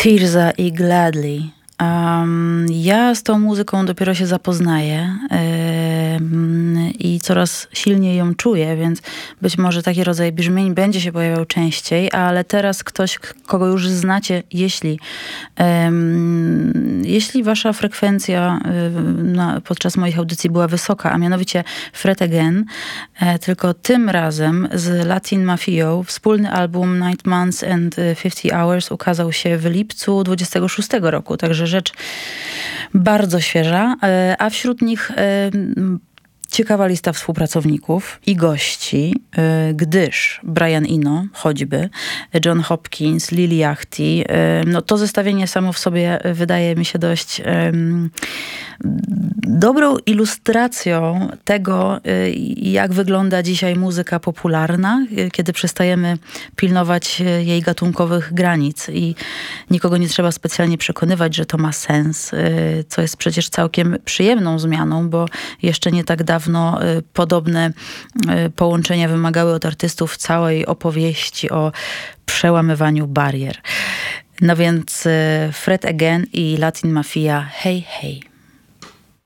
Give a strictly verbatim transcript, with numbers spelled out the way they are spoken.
Tirza i Gladly. Um, ja z tą muzyką dopiero się zapoznaję um, i coraz silniej ją czuję, więc być może taki rodzaj brzmień będzie się pojawiał częściej, ale teraz ktoś, kogo już znacie, jeśli um, jeśli wasza frekwencja um, na, podczas moich audycji była wysoka, a mianowicie Fred Again, e, tylko tym razem z Latin Mafią wspólny album Night Months and fifty hours ukazał się w lipcu dwudziestego szóstego roku, także rzecz bardzo świeża, a wśród nich ciekawa lista współpracowników i gości, gdyż Brian Eno, choćby, John Hopkins, Lil Yachty, no to zestawienie samo w sobie wydaje mi się dość um, dobrą ilustracją tego, jak wygląda dzisiaj muzyka popularna, kiedy przestajemy pilnować jej gatunkowych granic i nikogo nie trzeba specjalnie przekonywać, że to ma sens, co jest przecież całkiem przyjemną zmianą, bo jeszcze nie tak dawno podobne połączenia wymagały od artystów całej opowieści o przełamywaniu barier. No więc Fred Again i Latin Mafia, hej, hej.